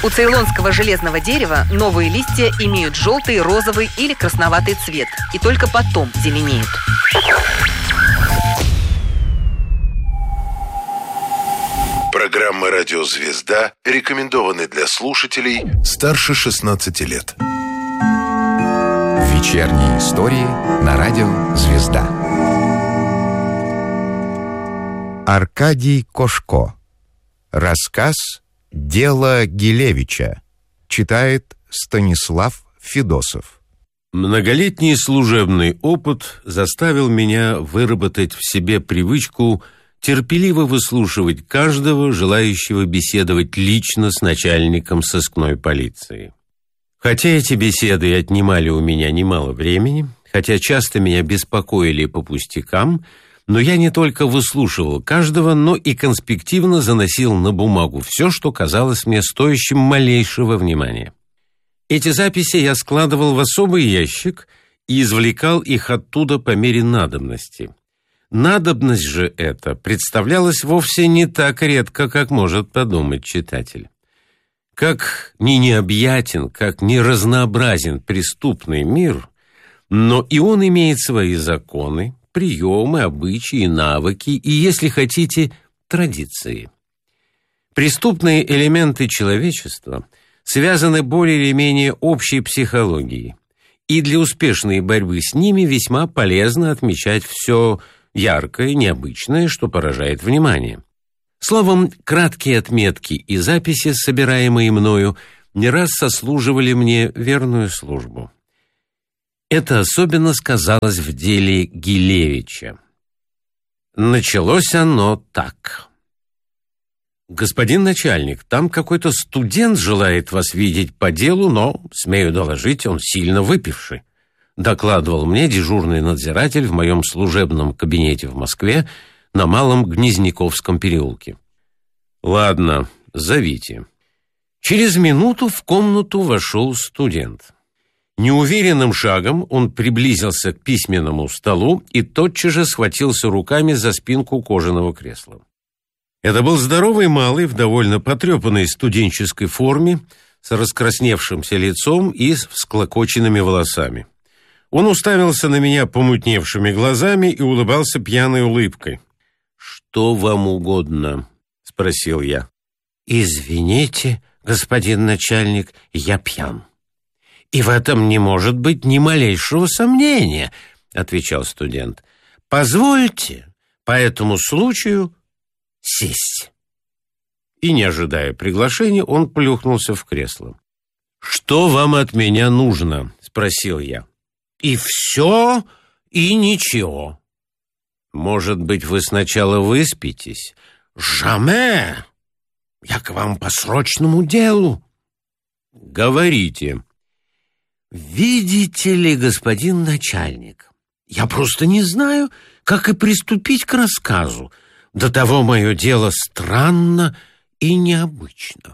У цейлонского железного дерева новые листья имеют желтый, розовый или красноватый цвет и только потом зеленеют. Программа «Радио Звезда» рекомендованы для слушателей старше 16 лет. Вечерние истории на Радио Звезда. Аркадий Кошко. Рассказ «Дело Гилевича». Читает Станислав Федосов. Многолетний служебный опыт заставил меня выработать в себе привычку терпеливо выслушивать каждого, желающего беседовать лично с начальником сыскной полиции. Хотя эти беседы отнимали у меня немало времени, хотя часто меня беспокоили по пустякам, но я не только выслушивал каждого, но и конспективно заносил на бумагу все, что казалось мне стоящим малейшего внимания. Эти записи я складывал в особый ящик и извлекал их оттуда по мере надобности. Надобность же эта представлялась вовсе не так редко, как может подумать читатель. Как ни необъятен, как ни разнообразен преступный мир, но и он имеет свои законы, приемы, обычаи, навыки и, если хотите, традиции. Преступные элементы человечества связаны более или менее общей психологией, и для успешной борьбы с ними весьма полезно отмечать все яркое, необычное, что поражает внимание. Словом, краткие отметки и записи, собираемые мною, не раз сослуживали мне верную службу. Это особенно сказалось в деле Гилевича. Началось оно так. «Господин начальник, там какой-то студент желает вас видеть по делу, но, смею доложить, он сильно выпивший», докладывал мне дежурный надзиратель в моем служебном кабинете в Москве на Малом Гнезняковском переулке. «Ладно, зовите». Через минуту в комнату вошел студент. Неуверенным шагом он приблизился к письменному столу и тотчас же схватился руками за спинку кожаного кресла. Это был здоровый малый в довольно потрепанной студенческой форме, с раскрасневшимся лицом и с всклокоченными волосами. Он уставился на меня помутневшими глазами и улыбался пьяной улыбкой. «Что вам угодно?» — спросил я. «Извините, господин начальник, я пьян. И в этом не может быть ни малейшего сомнения», — отвечал студент. «Позвольте по этому случаю сесть». И, не ожидая приглашения, он плюхнулся в кресло. «Что вам от меня нужно?» — спросил я. «И все, и ничего». «Может быть, вы сначала выспитесь?» «Жаме! Я к вам по срочному делу». «Говорите». «Видите ли, господин начальник, я просто не знаю, как и приступить к рассказу. До того мое дело странно и необычно».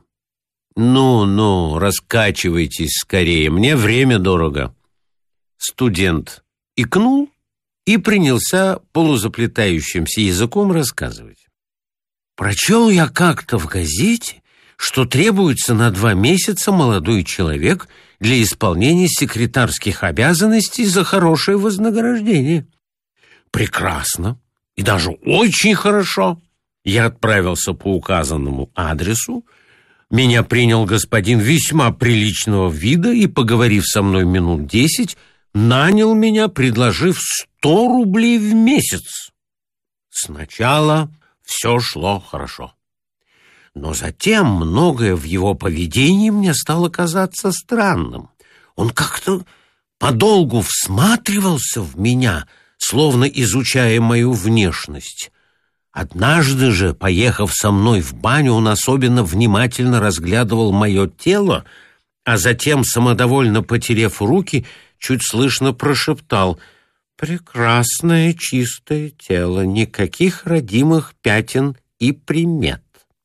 «Ну, раскачивайтесь скорее, мне время дорого». Студент икнул и принялся полузаплетающимся языком рассказывать. «Прочел я как-то в газете, что требуется на 2 месяца молодой человек для исполнения секретарских обязанностей за хорошее вознаграждение. Прекрасно и даже очень хорошо. Я отправился по указанному адресу. Меня принял господин весьма приличного вида и, поговорив со мной минут 10, нанял меня, предложив 100 рублей в месяц. Сначала все шло хорошо. Но затем многое в его поведении мне стало казаться странным. Он как-то подолгу всматривался в меня, словно изучая мою внешность. Однажды же, поехав со мной в баню, он особенно внимательно разглядывал мое тело, а затем, самодовольно потерев руки, чуть слышно прошептал: «Прекрасное чистое тело, никаких родимых пятен и примет».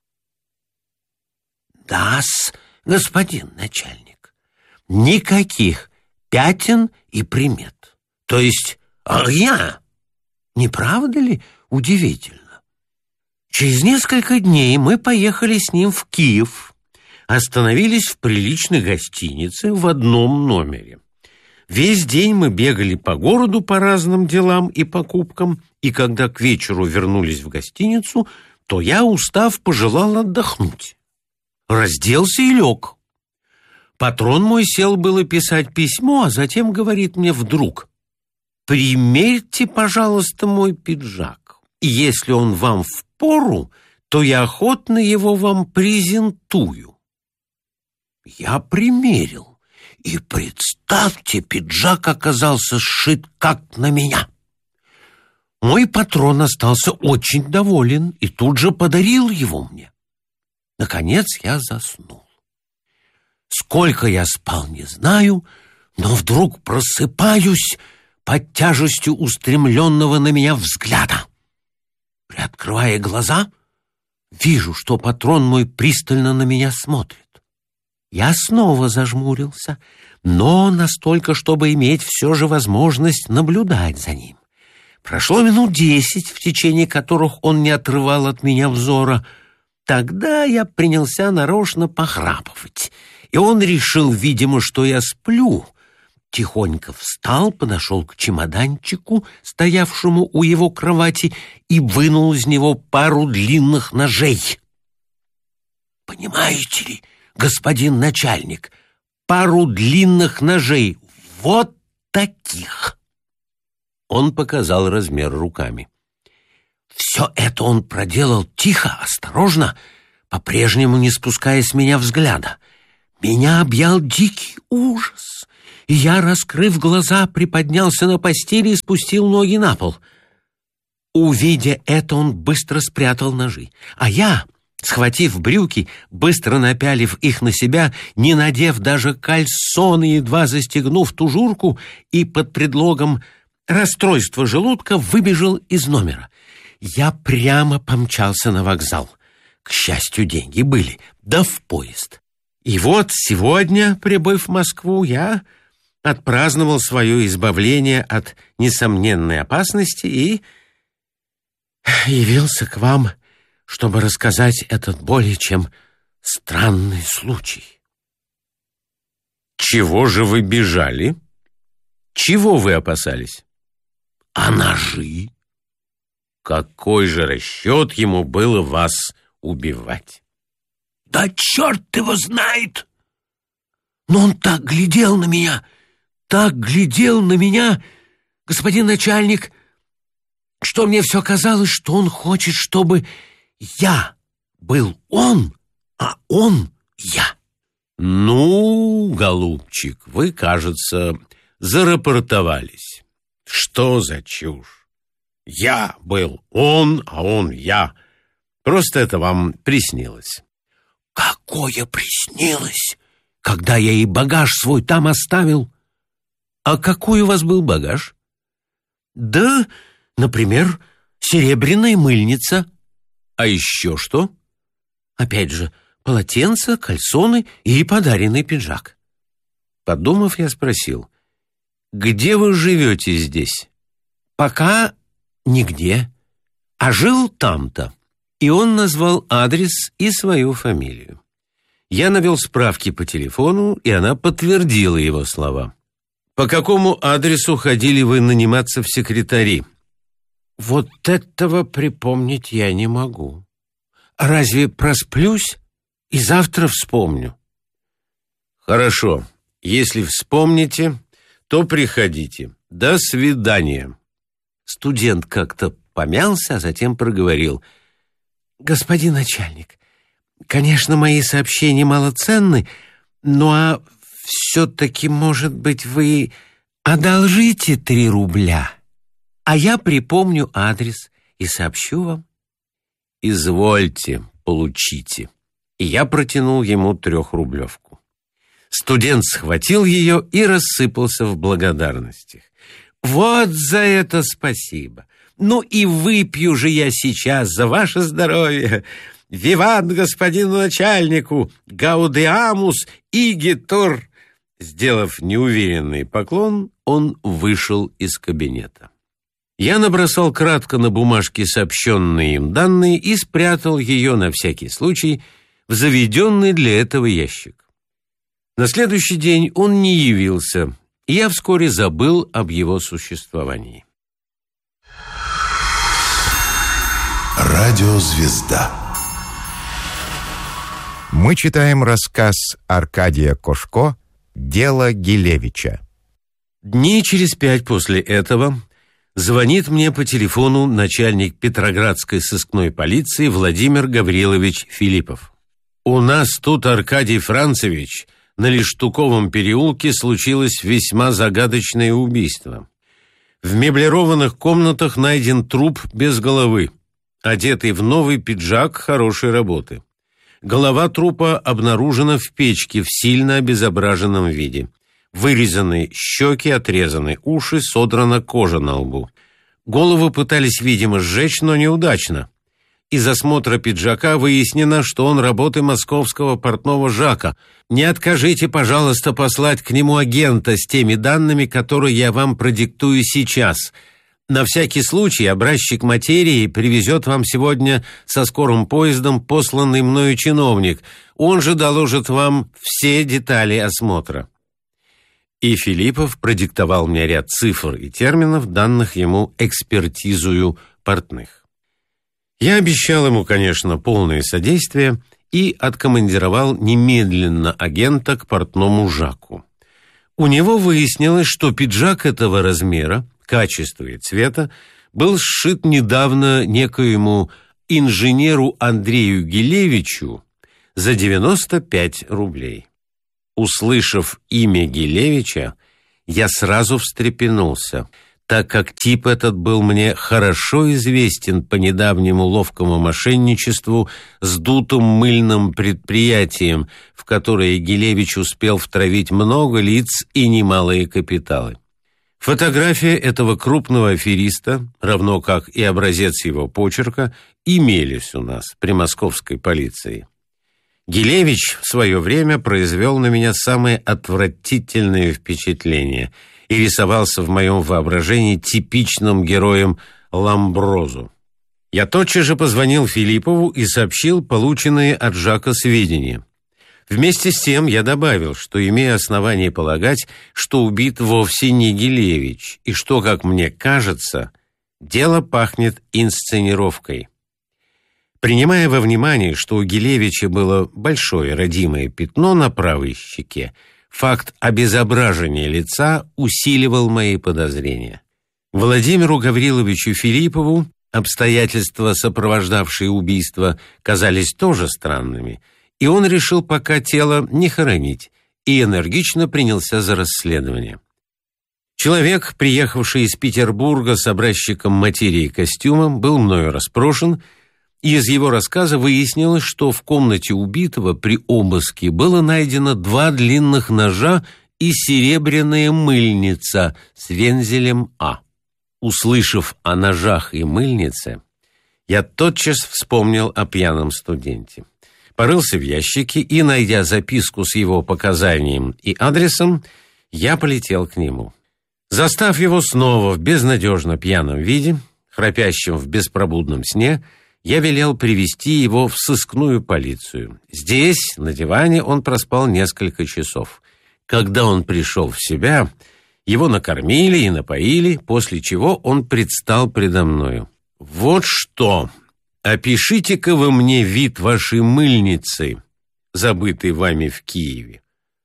«Да-с, господин начальник, никаких пятен и примет. То есть я. Не правда ли удивительно?» Через несколько дней мы поехали с ним в Киев, остановились в приличной гостинице в одном номере. Весь день мы бегали по городу по разным делам и покупкам, и когда к вечеру вернулись в гостиницу, то я, устав, пожелал отдохнуть. Разделся и лег. Патрон мой сел было писать письмо, а затем говорит мне вдруг: «Примерьте, пожалуйста, мой пиджак, и если он вам впору, то я охотно его вам презентую». Я примерил, и, представьте, пиджак оказался сшит как на меня. Мой патрон остался очень доволен и тут же подарил его мне. Наконец я заснул. Сколько я спал, не знаю, но вдруг просыпаюсь под тяжестью устремленного на меня взгляда. Приоткрывая глаза, вижу, что патрон мой пристально на меня смотрит. Я снова зажмурился, но настолько, чтобы иметь все же возможность наблюдать за ним. Прошло минут 10, в течение которых он не отрывал от меня взора. Тогда я принялся нарочно похрапывать, и он решил, видимо, что я сплю. Тихонько встал, подошел к чемоданчику, стоявшему у его кровати, и вынул из него пару длинных ножей. Понимаете ли, господин начальник, пару длинных ножей, вот таких. Он показал размер руками. Все это он проделал тихо, осторожно, по-прежнему не спуская с меня взгляда. Меня объял дикий ужас, и я, раскрыв глаза, приподнялся на постели и спустил ноги на пол. Увидя это, он быстро спрятал ножи, а я, схватив брюки, быстро напялив их на себя, не надев даже кальсоны, едва застегнув тужурку, и под предлогом расстройства желудка выбежал из номера. Я прямо помчался на вокзал. К счастью, деньги были, да в поезд. И вот сегодня, прибыв в Москву, я отпраздновал свое избавление от несомненной опасности и явился к вам, чтобы рассказать этот более чем странный случай. Чего же вы бежали? Чего вы опасались? А ножи? Какой же расчет ему было вас убивать? Да черт его знает! Но он так глядел на меня, господин начальник, что мне все казалось, что он хочет, чтобы я был он, а он я. Ну, голубчик, вы, кажется, зарапортовались. Что за чушь? Я был он, а он я. Просто это вам приснилось. Какое приснилось, когда я и багаж свой там оставил? А какой у вас был багаж? Да, например, серебряная мыльница. А еще что? Опять же, полотенце, кальсоны и подаренный пиджак. Подумав, я спросил: где вы живете здесь? Пока нигде, а жил там-то. И он назвал адрес и свою фамилию. Я навел справки по телефону, и она подтвердила его слова. По какому адресу ходили вы наниматься в секретари? Вот этого припомнить я не могу. Разве просплюсь и завтра вспомню? Хорошо, если вспомните, то приходите. До свидания. Студент как-то помялся, а затем проговорил: господин начальник, конечно, мои сообщения малоценны, но все-таки, может быть, вы одолжите 3 рубля, а я припомню адрес и сообщу вам. Извольте, получите. И я протянул ему 3-рублевку. Студент схватил ее и рассыпался в благодарностях. Вот за это спасибо. Ну и выпью же я сейчас за ваше здоровье. Виват господину начальнику, гаудеамус игитур. Сделав неуверенный поклон, он вышел из кабинета. Я набросал кратко на бумажке сообщенные им данные и спрятал ее на всякий случай в заведенный для этого ящик. На следующий день он не явился, и я вскоре забыл об его существовании. Радиозвезда. Мы читаем рассказ Аркадия Кошко «Дело Гилевича». Дней через 5 после этого звонит мне по телефону начальник Петроградской сыскной полиции Владимир Гаврилович Филиппов. «У нас тут, Аркадий Францевич, на Лештуковом переулке случилось весьма загадочное убийство. В меблированных комнатах найден труп без головы, одетый в новый пиджак хорошей работы. Голова трупа обнаружена в печке в сильно обезображенном виде. Вырезаны щеки, отрезаны уши, содрана кожа на лбу. Голову пытались, видимо, сжечь, но неудачно. Из осмотра пиджака выяснено, что он работы московского портного Жака. Не откажите, пожалуйста, послать к нему агента с теми данными, которые я вам продиктую сейчас. На всякий случай образчик материи привезет вам сегодня со скорым поездом посланный мною чиновник. Он же доложит вам все детали осмотра». И Филиппов продиктовал мне ряд цифр и терминов, данных ему экспертизою портных. Я обещал ему, конечно, полное содействие и откомандировал немедленно агента к портному Жаку. У него выяснилось, что пиджак этого размера, качества и цвета был сшит недавно некоему инженеру Андрею Гилевичу за 95 рублей. Услышав имя Гилевича, я сразу встрепенулся, так как тип этот был мне хорошо известен по недавнему ловкому мошенничеству с дутым мыльным предприятием, в которое Гилевич успел втравить много лиц и немалые капиталы. Фотография этого крупного афериста, равно как и образец его почерка, имелись у нас при московской полиции. Гилевич в свое время произвел на меня самые отвратительные впечатления и рисовался в моем воображении типичным героем Ламброзу. Я тотчас же позвонил Филиппову и сообщил полученные от Жака сведения. Вместе с тем я добавил, что имею основание полагать, что убит вовсе не Гилевич, и что, как мне кажется, дело пахнет инсценировкой. Принимая во внимание, что у Гилевича было большое родимое пятно на правой щеке, факт обезображения лица усиливал мои подозрения. Владимиру Гавриловичу Филиппову обстоятельства, сопровождавшие убийство, казались тоже странными, и он решил пока тело не хоронить и энергично принялся за расследование. Человек, приехавший из Петербурга с образчиком материи и костюмом, был мною расспрошен, и из его рассказа выяснилось, что в комнате убитого при обыске было найдено 2 длинных ножа и серебряная мыльница с вензелем А. Услышав о ножах и мыльнице, я тотчас вспомнил о пьяном студенте. Порылся в ящике и, найдя записку с его показанием и адресом, я полетел к нему. Застав его снова в безнадежно пьяном виде, храпящем в беспробудном сне, я велел привести его в сыскную полицию. Здесь, на диване, он проспал несколько часов. Когда он пришел в себя, его накормили и напоили, после чего он предстал предо мною. «Вот что! Опишите-ка вы мне вид вашей мыльницы, забытой вами в Киеве».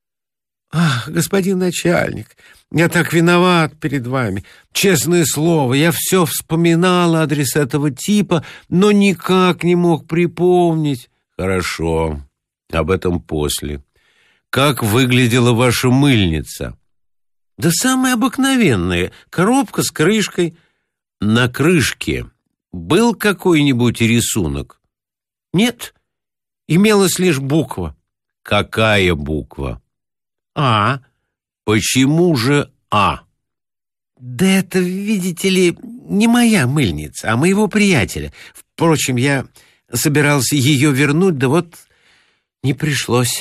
«Ах, господин начальник, я так виноват перед вами. Честное слово, я все вспоминал адрес этого типа, но никак не мог припомнить». «Хорошо, об этом после. Как выглядела ваша мыльница?» «Да самая обыкновенная, коробка с крышкой». «На крышке был какой-нибудь рисунок?» «Нет, имелась лишь буква». «Какая буква?» «А». «Почему же А?» «Да это, видите ли, не моя мыльница, а моего приятеля. Впрочем, я собирался ее вернуть, да вот не пришлось».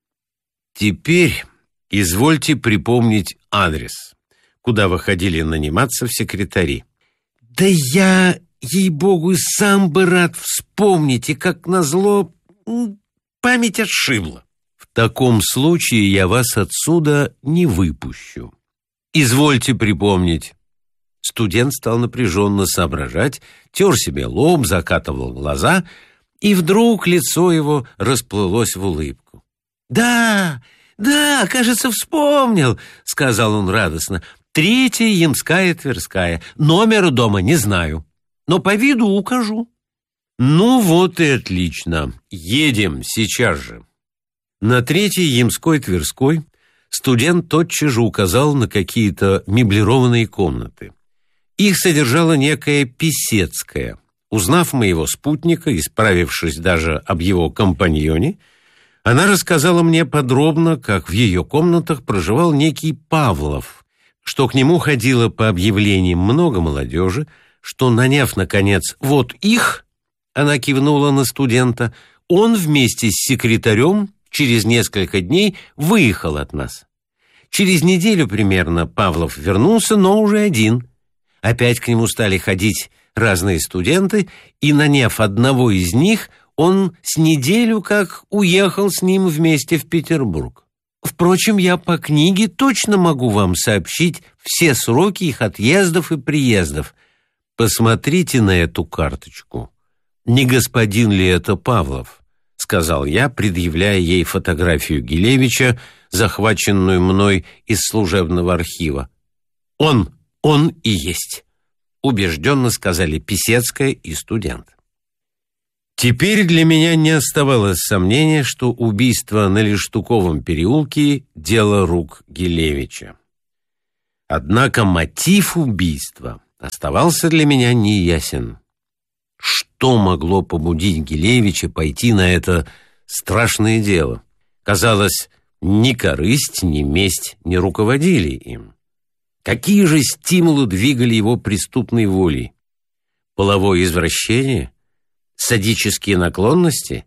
«Теперь извольте припомнить адрес, куда вы ходили наниматься в секретари». «Да я, ей-богу, и сам бы рад вспомнить, и как назло память отшибла. В таком случае я вас отсюда не выпущу. Извольте припомнить. Студент стал напряженно соображать, тер себе лоб, закатывал глаза, и вдруг лицо его расплылось в улыбку. «Да, кажется, вспомнил», — сказал он радостно. «3-я Ямская Тверская. Номера дома не знаю, но по виду укажу». «Ну вот и отлично. Едем сейчас же». На 3-й Ямской Тверской студент тотчас же указал на какие-то меблированные комнаты. Их содержала некая Писецкая. Узнав моего спутника и справившись даже об его компаньоне, она рассказала мне подробно, как в ее комнатах проживал некий Павлов, что к нему ходило по объявлениям много молодежи, что, наняв, наконец, вот их, она кивнула на студента, он вместе с секретарем через несколько дней выехал от нас. Через неделю примерно Павлов вернулся, но уже один. Опять к нему стали ходить разные студенты, и, наняв одного из них, он с неделю как уехал с ним вместе в Петербург. Впрочем, я по книге точно могу вам сообщить все сроки их отъездов и приездов. Посмотрите на эту карточку. Не господин ли это Павлов? — сказал я, предъявляя ей фотографию Гилевича, захваченную мной из служебного архива. Он и есть, — убежденно сказали Писецкая и студент. Теперь для меня не оставалось сомнения, что убийство на Лештуковом переулке — дело рук Гилевича. Однако мотив убийства оставался для меня неясен. Что могло побудить Гилевича пойти на это страшное дело? Казалось, ни корысть, ни месть не руководили им. Какие же стимулы двигали его преступной волей? Половое извращение? Садические наклонности?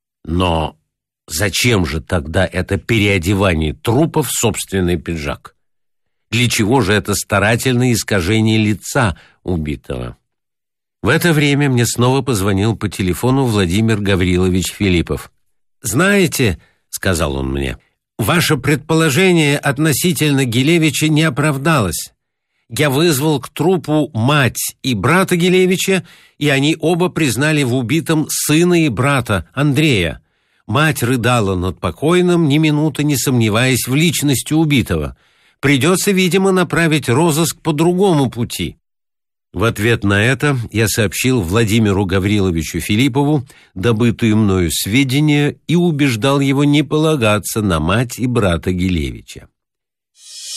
Но зачем же тогда это переодевание трупа в собственный пиджак? Для чего же это старательное искажение лица убитого? В это время мне снова позвонил по телефону Владимир Гаврилович Филиппов. «Знаете, — сказал он мне, — ваше предположение относительно Гилевича не оправдалось. Я вызвал к трупу мать и брата Гилевича, и они оба признали в убитом сына и брата Андрея. Мать рыдала над покойным, ни минуты не сомневаясь в личности убитого. Придется, видимо, направить розыск по другому пути». В ответ на это я сообщил Владимиру Гавриловичу Филиппову добытые мною сведения и убеждал его не полагаться на мать и брата Гилевича.